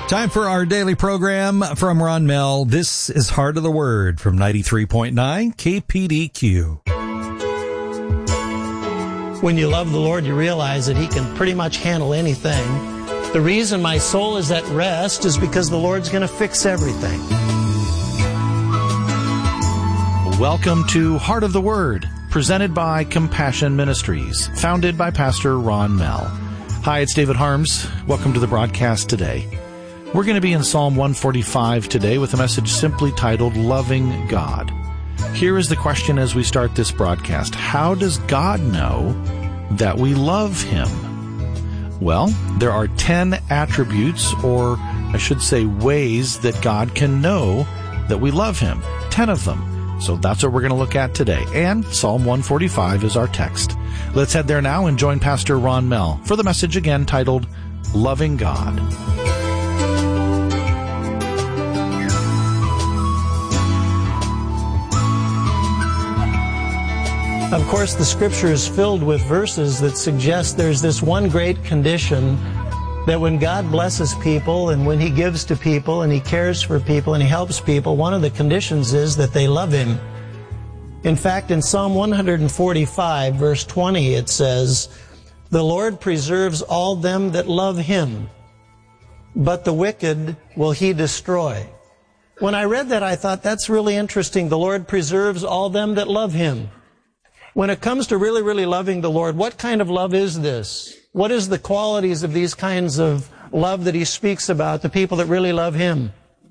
Time for our daily program from Ron Mell. This is Heart of the Word from 93.9 KPDQ. When you love the Lord, you realize that He can pretty much handle anything. The reason my soul is at rest is because the Lord's going to fix everything. Welcome to Heart of the Word, presented by Compassion Ministries, founded by Pastor Ron Mell. Hi, it's David Harms. Welcome to the broadcast today. We're going to be in Psalm 145 today with a message simply titled, Loving God. Here is the question as we start this broadcast. How does God know that we love Him? Well, there are 10 attributes, or I should say ways, that God can know that we love Him. 10 of them. So that's what we're going to look at today. And Psalm 145 is our text. Let's head there now and join Pastor Ron Mell for the message again titled, Loving God. Of course, the Scripture is filled with verses that suggest there's this one great condition that when God blesses people and when He gives to people and He cares for people and He helps people, one of the conditions is that they love Him. In fact, in Psalm 145, verse 20, it says, "The Lord preserves all them that love Him, but the wicked will He destroy." When I read that, I thought, that's really interesting. The Lord preserves all them that love Him. When it comes to really, really loving the Lord, what kind of love is this? What is the qualities of these kinds of love that He speaks about, the people that really love Him?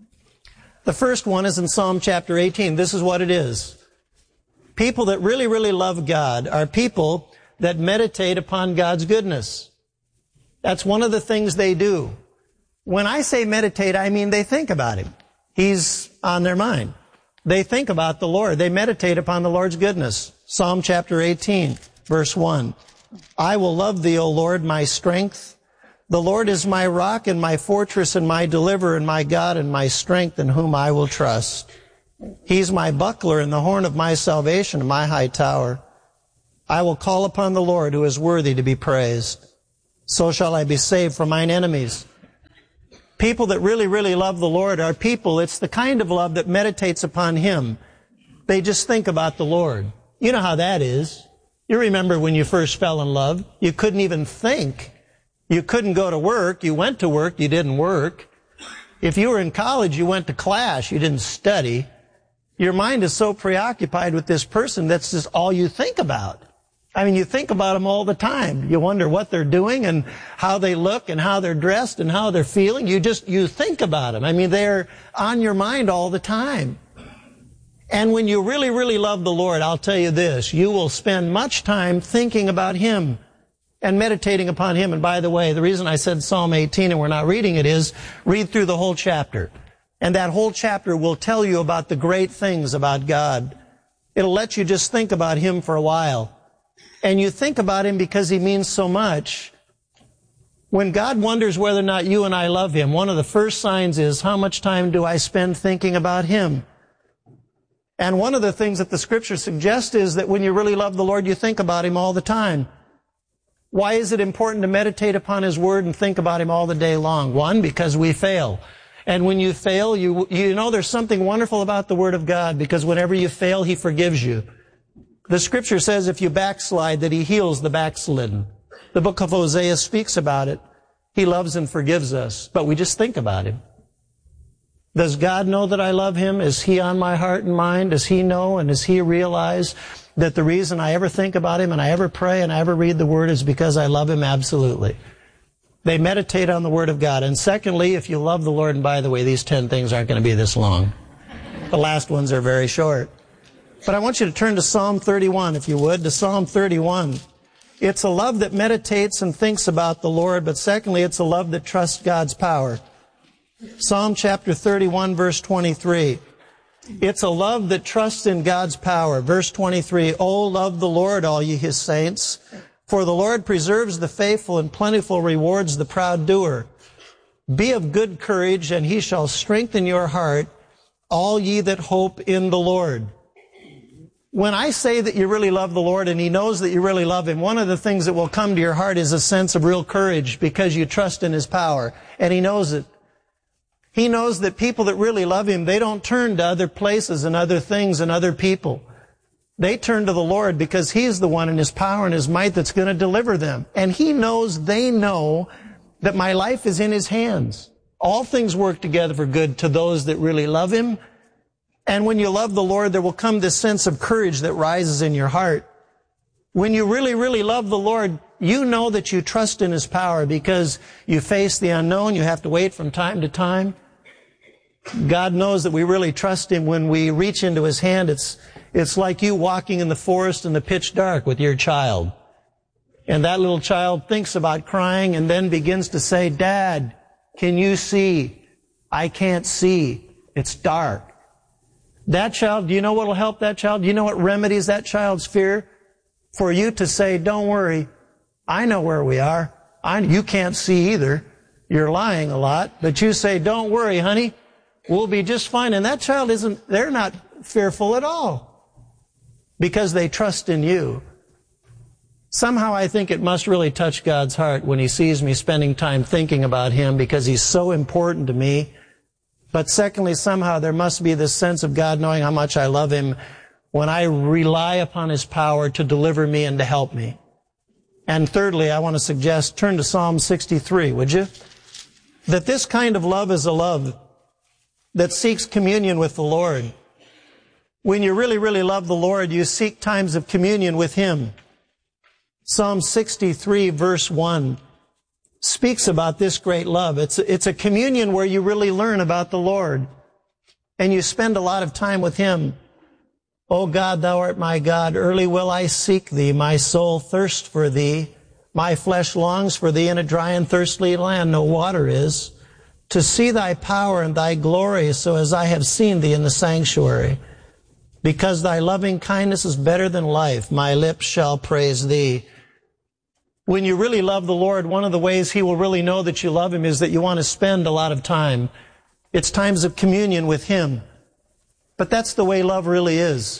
The first one is in Psalm chapter 18. This is what it is. People that really, really love God are people that meditate upon God's goodness. That's one of the things they do. When I say meditate, I mean they think about Him. He's on their mind. They think about the Lord. They meditate upon the Lord's goodness. Psalm chapter 18, verse 1. "I will love Thee, O Lord, my strength. The Lord is my rock and my fortress and my deliverer and my God and my strength in whom I will trust. He's my buckler and the horn of my salvation and my high tower. I will call upon the Lord who is worthy to be praised. So shall I be saved from mine enemies." People that really, really love the Lord are people, it's the kind of love that meditates upon Him. They just think about the Lord. You know how that is. You remember when you first fell in love, you couldn't even think. You couldn't go to work. You went to work, you didn't work. If you were in college, you went to class, you didn't study. Your mind is so preoccupied with this person, that's just all you think about. I mean, you think about them all the time. You wonder what they're doing and how they look and how they're dressed and how they're feeling. You think about them. I mean, they're on your mind all the time. And when you really, really love the Lord, I'll tell you this, you will spend much time thinking about Him and meditating upon Him. And by the way, the reason I said Psalm 18 and we're not reading it is, read through the whole chapter. And that whole chapter will tell you about the great things about God. It'll let you just think about Him for a while. And you think about Him because He means so much. When God wonders whether or not you and I love Him, one of the first signs is, how much time do I spend thinking about Him? And one of the things that the Scripture suggests is that when you really love the Lord, you think about Him all the time. Why is it important to meditate upon His Word and think about Him all the day long? One, because we fail. And when you fail, you know there's something wonderful about the Word of God, because whenever you fail, He forgives you. The Scripture says if you backslide, that He heals the backslidden. The book of Hosea speaks about it. He loves and forgives us, but we just think about Him. Does God know that I love Him? Is He on my heart and mind? Does He know and does He realize that the reason I ever think about Him and I ever pray and I ever read the Word is because I love Him? Absolutely. They meditate on the Word of God. And secondly, if you love the Lord, and by the way, these 10 things aren't going to be this long. The last ones are very short. But I want you to turn to Psalm 31, if you would, to Psalm 31. It's a love that meditates and thinks about the Lord, but secondly, it's a love that trusts God's power. Psalm chapter 31, verse 23. It's a love that trusts in God's power. Verse 23, "O love the Lord, all ye His saints, for the Lord preserves the faithful and plentiful rewards the proud doer. Be of good courage, and He shall strengthen your heart, all ye that hope in the Lord." When I say that you really love the Lord and He knows that you really love Him, one of the things that will come to your heart is a sense of real courage because you trust in His power, and He knows it. He knows that people that really love Him, they don't turn to other places and other things and other people. They turn to the Lord because He's the one in His power and His might that's going to deliver them. And He knows, they know, that my life is in His hands. All things work together for good to those that really love Him. And when you love the Lord, there will come this sense of courage that rises in your heart. When you really, really love the Lord, you know that you trust in His power because you face the unknown. You have to wait from time to time. God knows that we really trust Him when we reach into His hand. It's like you walking in the forest in the pitch dark with your child. And that little child thinks about crying and then begins to say, Dad, can you see? I can't see. It's dark. That child, do you know what will help that child? Do you know what remedies that child's fear? For you to say, don't worry, I know where we are. You can't see either. You're lying a lot. But you say, don't worry, honey, we'll be just fine. And that child they're not fearful at all because they trust in you. Somehow I think it must really touch God's heart when He sees me spending time thinking about Him because He's so important to me. But secondly, somehow there must be this sense of God knowing how much I love Him when I rely upon His power to deliver me and to help me. And thirdly, I want to suggest, turn to Psalm 63, would you? That this kind of love is a love that seeks communion with the Lord. When you really, really love the Lord, you seek times of communion with Him. Psalm 63, verse 1, speaks about this great love. It's a communion where you really learn about the Lord, and you spend a lot of time with Him. O God, Thou art my God. Early will I seek Thee. My soul thirsts for Thee. My flesh longs for Thee in a dry and thirsty land. No water is. To see Thy power and Thy glory, so as I have seen Thee in the sanctuary. Because Thy loving kindness is better than life, my lips shall praise Thee. When you really love the Lord, one of the ways He will really know that you love Him is that you want to spend a lot of time. It's times of communion with Him. But that's the way love really is.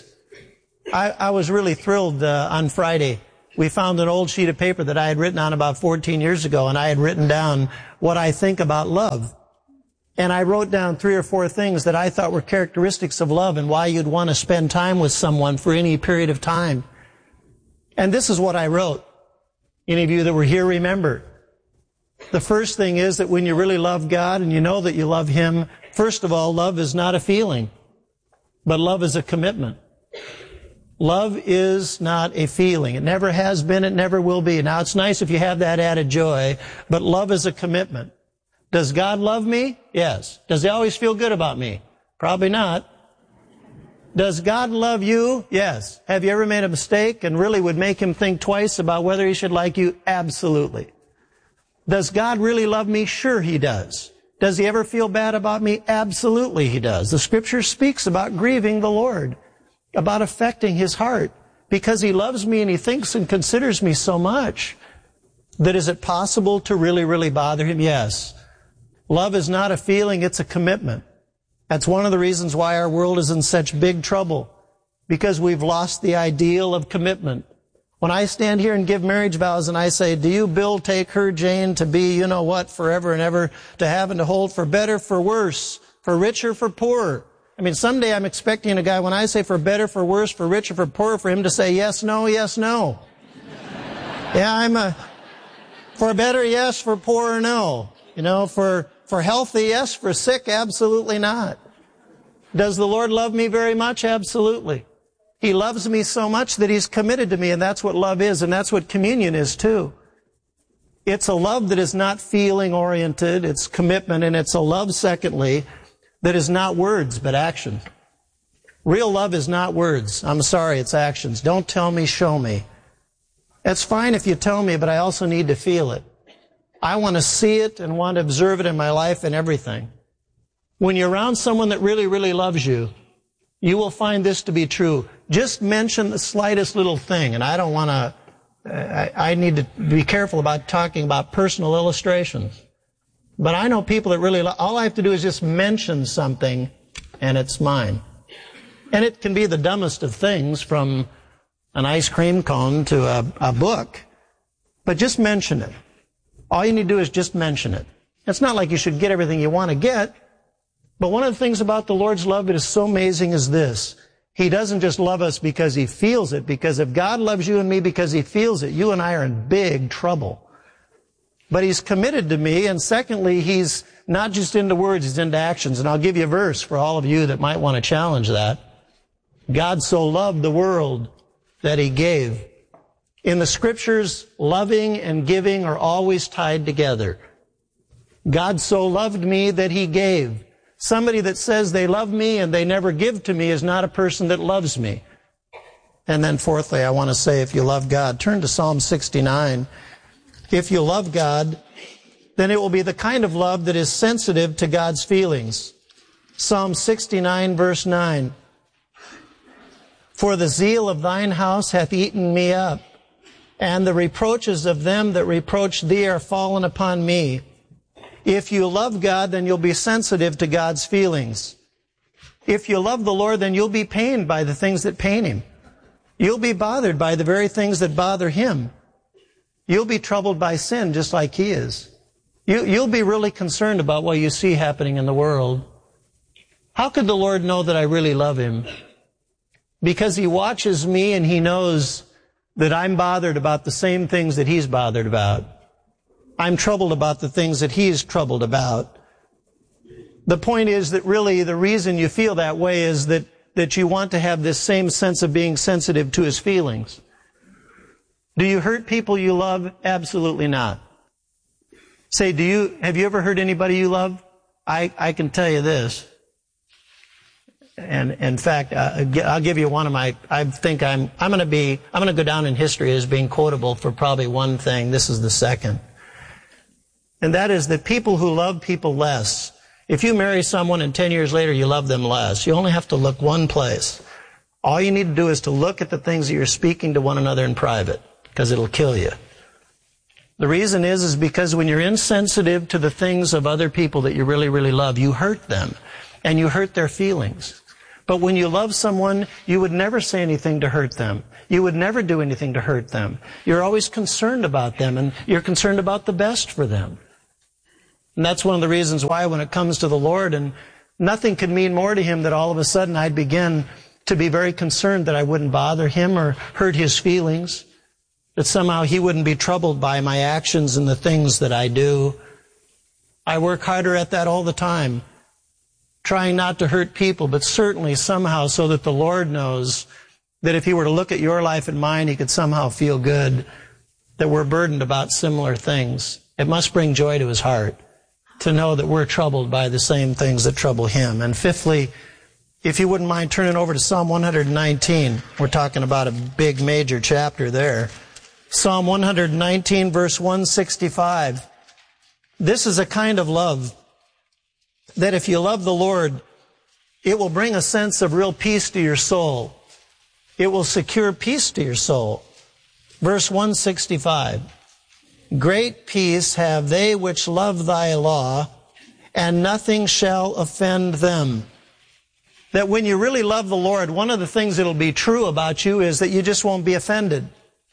I was really thrilled on Friday. We found an old sheet of paper that I had written on about 14 years ago, and I had written down what I think about love. And I wrote down 3 or 4 things that I thought were characteristics of love and why you'd want to spend time with someone for any period of time. And this is what I wrote. Any of you that were here remember. The first thing is that when you really love God and you know that you love Him, first of all, love is not a feeling, but love is a commitment. Love is not a feeling. It never has been, it never will be. Now, it's nice if you have that added joy, but love is a commitment. Does God love me? Yes. Does He always feel good about me? Probably not. Does God love you? Yes. Have you ever made a mistake and really would make Him think twice about whether He should like you? Absolutely. Does God really love me? Sure He does. Does He ever feel bad about me? Absolutely He does. The Scripture speaks about grieving the Lord, about affecting His heart, because He loves me and He thinks and considers me so much that is it possible to really, really bother Him? Yes. Love is not a feeling, it's a commitment. That's one of the reasons why our world is in such big trouble, because we've lost the ideal of commitment. When I stand here and give marriage vows and I say, do you, Bill, take her, Jane, to be, you know what, forever and ever, to have and to hold, for better, for worse, for richer, for poorer? I mean, someday I'm expecting a guy, when I say for better, for worse, for richer, for poorer, for him to say yes, no, yes, no. Yeah, for better, yes, for poorer, no. You know, for healthy, yes, for sick, absolutely not. Does the Lord love me very much? Absolutely. He loves me so much that He's committed to me, and that's what love is, and that's what communion is too. It's a love that is not feeling-oriented, it's commitment, and it's a love, secondly, that is not words, but action. Real love is not words. I'm sorry, it's actions. Don't tell me, show me. It's fine if you tell me, but I also need to feel it. I want to see it and want to observe it in my life and everything. When you're around someone that really, really loves you, you will find this to be true. Just mention the slightest little thing, and I don't want to, I need to be careful about talking about personal illustrations. But I know people that really, all I have to do is just mention something, and it's mine. And it can be the dumbest of things, from an ice cream cone to a book. But just mention it. All you need to do is just mention it. It's not like you should get everything you want to get, But one of the things about the Lord's love that is so amazing is this. He doesn't just love us because He feels it, because if God loves you and me because He feels it, you and I are in big trouble. But He's committed to me, and secondly, He's not just into words, He's into actions. And I'll give you a verse for all of you that might want to challenge that. God so loved the world that He gave. In the Scriptures, loving and giving are always tied together. God so loved me that He gave. Somebody that says they love me and they never give to me is not a person that loves me. And then fourthly, I want to say, if you love God, turn to Psalm 69. If you love God, then it will be the kind of love that is sensitive to God's feelings. Psalm 69, verse 9. For the zeal of thine house hath eaten me up, and the reproaches of them that reproach thee are fallen upon me. If you love God, then you'll be sensitive to God's feelings. If you love the Lord, then you'll be pained by the things that pain Him. You'll be bothered by the very things that bother Him. You'll be troubled by sin just like He is. You'll be really concerned about what you see happening in the world. How could the Lord know that I really love Him? Because He watches me and He knows that I'm bothered about the same things that He's bothered about. I'm troubled about the things that He's troubled about. The point is that really the reason you feel that way is that you want to have this same sense of being sensitive to His feelings. Do you hurt people you love? Absolutely not. Say, have you ever hurt anybody you love? I can tell you this. And in fact, I'll give you one of my, I'm going to go down in history as being quotable for probably one thing. This is the second. And that is that people who love people less, if you marry someone and 10 years later you love them less, you only have to look one place. All you need to do is to look at the things that you're speaking to one another in private, because it'll kill you. The reason is because when you're insensitive to the things of other people that you really, really love, you hurt them, and you hurt their feelings. But when you love someone, you would never say anything to hurt them. You would never do anything to hurt them. You're always concerned about them, and you're concerned about the best for them. And that's one of the reasons why when it comes to the Lord, and nothing could mean more to Him that all of a sudden I'd begin to be very concerned that I wouldn't bother Him or hurt His feelings, that somehow He wouldn't be troubled by my actions and the things that I do. I work harder at that all the time, trying not to hurt people, but certainly somehow so that the Lord knows that if He were to look at your life and mine, He could somehow feel good that we're burdened about similar things. It must bring joy to His heart to know that we're troubled by the same things that trouble Him. And fifthly, if you wouldn't mind turning over to Psalm 119. We're talking about a big major chapter there. Psalm 119, verse 165. This is a kind of love that if you love the Lord, it will bring a sense of real peace to your soul. It will secure peace to your soul. Verse 165. Great peace have they which love thy law, and nothing shall offend them. That when you really love the Lord, one of the things that'll be true about you is that you just won't be offended.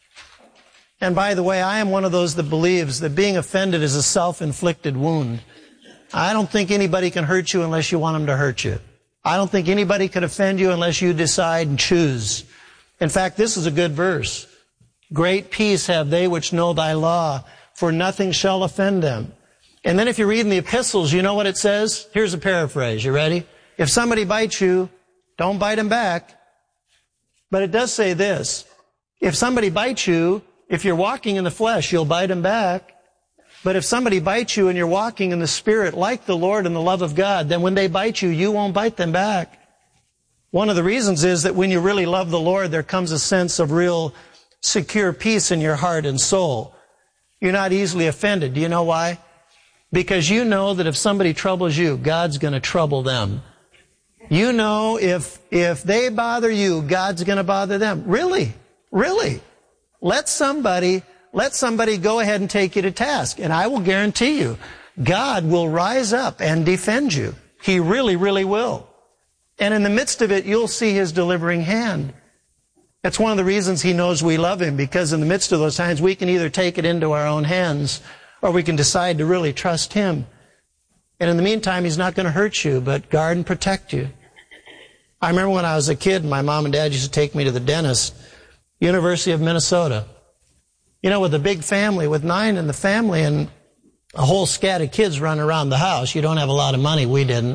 And by the way, I am one of those that believes that being offended is a self-inflicted wound. I don't think anybody can hurt you unless you want them to hurt you. I don't think anybody can offend you unless you decide and choose. In fact, this is a good verse. Great peace have they which know thy law, for nothing shall offend them. And then if you read in the epistles, you know what it says? Here's a paraphrase. You ready? If somebody bites you, don't bite him back. But it does say this. If somebody bites you, if you're walking in the flesh, you'll bite him back. But if somebody bites you and you're walking in the Spirit like the Lord and the love of God, then when they bite you, you won't bite them back. One of the reasons is that when you really love the Lord, there comes a sense of real secure peace in your heart and soul. You're not easily offended. Do you know why? Because you know that if somebody troubles you, God's going to trouble them. You know if they bother you, God's going to bother them. Really? Really? Let somebody go ahead and take you to task. And I will guarantee you, God will rise up and defend you. He really, really will. And in the midst of it, you'll see His delivering hand. That's one of the reasons He knows we love Him, because in the midst of those times, we can either take it into our own hands or we can decide to really trust Him. And in the meantime, he's not going to hurt you, but guard and protect you. I remember when I was a kid, my mom and dad used to take me to the dentist, University of Minnesota. You know, with a big family, with 9 in the family and a whole scat of kids running around the house, you don't have a lot of money. We didn't.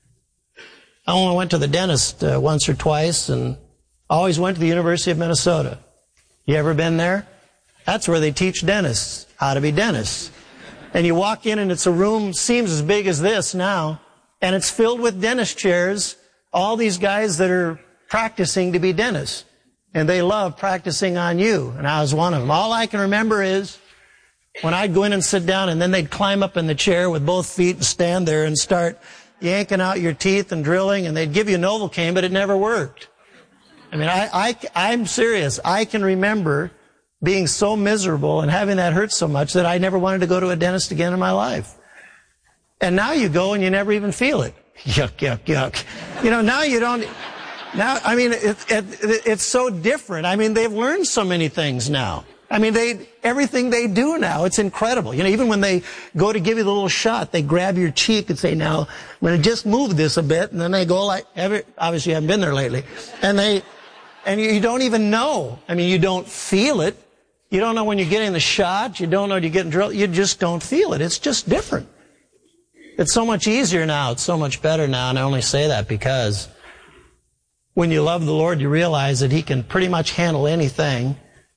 I only went to the dentist once or twice, and always went to the University of Minnesota. You ever been there? That's where they teach dentists how to be dentists. And you walk in and it's a room, seems as big as this now, and it's filled with dentist chairs, all these guys that are practicing to be dentists. And they love practicing on you. And I was one of them. All I can remember is when I'd go in and sit down, and then they'd climb up in the chair with both feet and stand there and start yanking out your teeth and drilling, and they'd give you Novocaine, but it never worked. I mean, I'm serious. I can remember being so miserable and having that hurt so much that I never wanted to go to a dentist again in my life. And now you go and you never even feel it. Yuck, yuck, yuck. You know, now you don't. Now, I mean, it's so different. I mean, they've learned so many things now. I mean, everything they do now, it's incredible. You know, even when they go to give you the little shot, they grab your cheek and say, now, I'm going to just move this a bit, and then they go like, obviously you haven't been there lately, and you don't even know. I mean, you don't feel it. You don't know when you're getting the shot. You don't know when you're getting drilled. You just don't feel it. It's just different. It's so much easier now. It's so much better now, and I only say that because when you love the Lord, you realize that He can pretty much handle anything.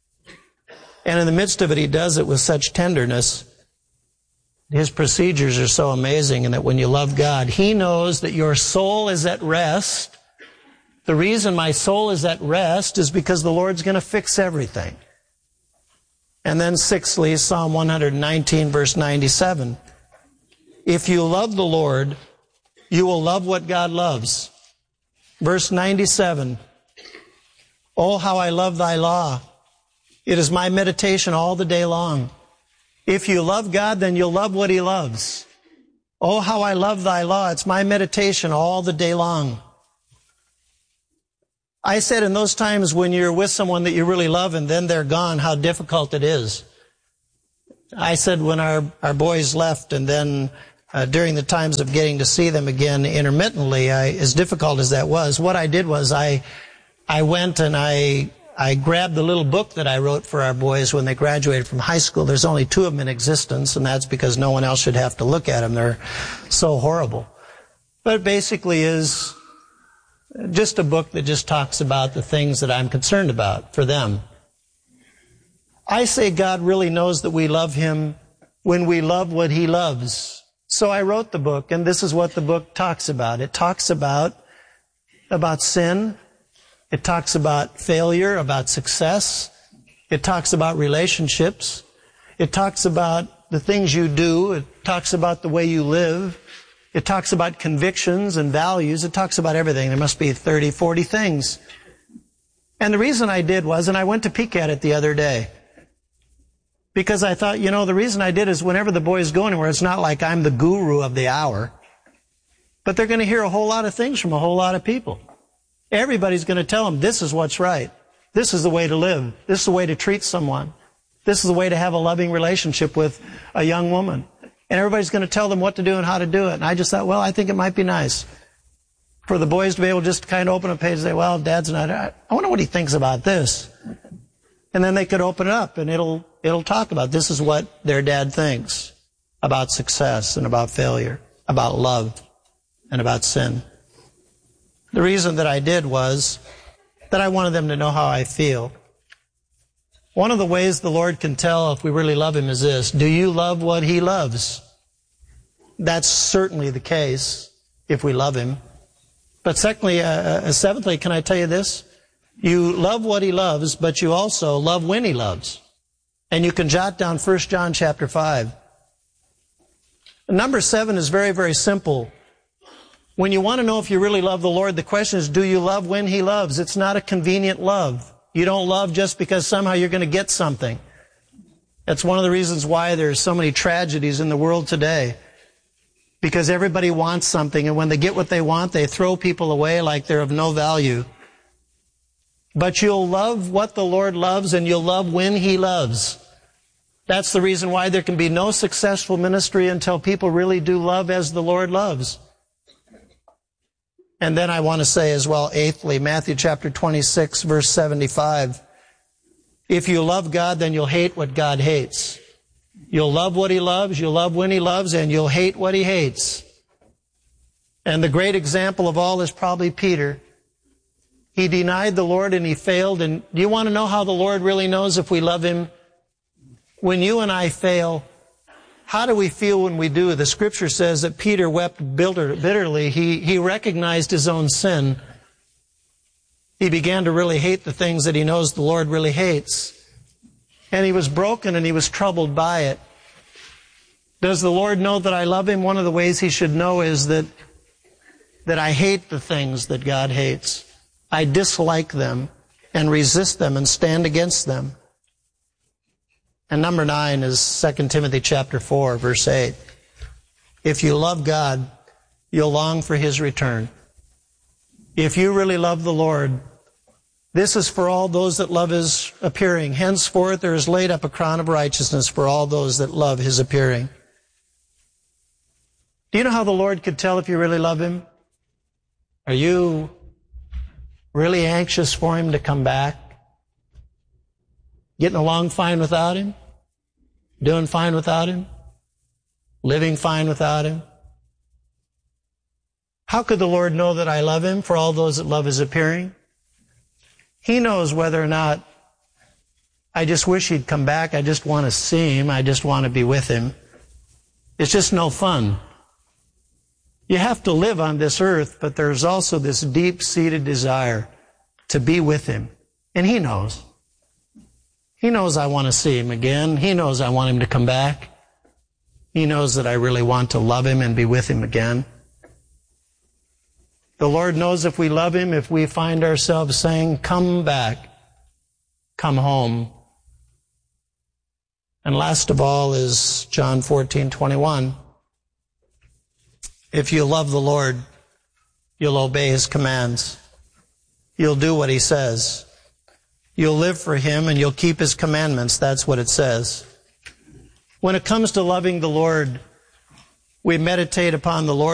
And in the midst of it, He does it with such tenderness. His procedures are so amazing, and that when you love God, He knows that your soul is at rest. The reason my soul is at rest is because the Lord's going to fix everything. And then sixthly, Psalm 119, verse 97. If you love the Lord, you will love what God loves. Verse 97. Oh, how I love thy law. It is my meditation all the day long. If you love God, then you'll love what He loves. Oh, how I love thy law. It's my meditation all the day long. I said in those times when you're with someone that you really love and then they're gone, how difficult it is. I said when our boys left, and then during the times of getting to see them again intermittently, as difficult as that was, what I did was I went and I grabbed the little book that I wrote for our boys when they graduated from high school. There's only 2 of them in existence, and that's because no one else should have to look at them. They're so horrible. But it basically is just a book that just talks about the things that I'm concerned about for them. I say God really knows that we love Him when we love what He loves. So I wrote the book, and this is what the book talks about. It talks about sin. It talks about failure, about success. It talks about relationships. It talks about the things you do. It talks about the way you live. It talks about convictions and values. It talks about everything. There must be 30, 40 things. And the reason I did was, and I went to peek at it the other day, because I thought, the reason I did is whenever the boys go anywhere, it's not like I'm the guru of the hour, but they're going to hear a whole lot of things from a whole lot of people. Everybody's going to tell them, this is what's right. This is the way to live. This is the way to treat someone. This is the way to have a loving relationship with a young woman. And everybody's going to tell them what to do and how to do it. And I just thought, well, I think it might be nice for the boys to be able just to kind of open a page and say, well, Dad's not, I wonder what he thinks about this. And then they could open it up and it'll talk about this is what their dad thinks about success and about failure, about love and about sin. The reason that I did was that I wanted them to know how I feel. One of the ways the Lord can tell if we really love Him is this: do you love what He loves? That's certainly the case if we love Him. But seventhly, can I tell you this? You love what He loves, but you also love when He loves. And you can jot down 1 John chapter 5. Number 7 is very, very simple. When you want to know if you really love the Lord, the question is, do you love when He loves? It's not a convenient love. You don't love just because somehow you're going to get something. That's one of the reasons why there's so many tragedies in the world today. Because everybody wants something, and when they get what they want, they throw people away like they're of no value. But you'll love what the Lord loves, and you'll love when He loves. That's the reason why there can be no successful ministry until people really do love as the Lord loves. And then I want to say as well, eighthly, Matthew chapter 26, verse 75. If you love God, then you'll hate what God hates. You'll love what He loves, you'll love when He loves, and you'll hate what He hates. And the great example of all is probably Peter. He denied the Lord and he failed. And do you want to know how the Lord really knows if we love Him? When you and I fail, how do we feel when we do? The Scripture says that Peter wept bitterly. He recognized his own sin. He began to really hate the things that he knows the Lord really hates. And he was broken and he was troubled by it. Does the Lord know that I love Him? One of the ways He should know is that I hate the things that God hates. I dislike them and resist them and stand against them. And number 9 is 2 Timothy chapter 4, verse 8. If you love God, you'll long for His return. If you really love the Lord, this is for all those that love His appearing. Henceforth there is laid up a crown of righteousness for all those that love His appearing. Do you know how the Lord could tell if you really love Him? Are you really anxious for Him to come back? Getting along fine without Him? Doing fine without Him? Living fine without Him? How could the Lord know that I love Him? For all those that love His appearing. He knows whether or not I just wish He'd come back. I just want to see Him. I just want to be with Him. It's just no fun. You have to live on this earth, but there's also this deep-seated desire to be with Him. And He knows. He knows I want to see Him again. He knows I want Him to come back. He knows that I really want to love Him and be with Him again. The Lord knows if we love Him, if we find ourselves saying, come back, come home. And last of all is John 14:21. If you love the Lord, you'll obey His commands. You'll do what He says. You'll live for Him and you'll keep His commandments. That's what it says. When it comes to loving the Lord, we meditate upon the Lord.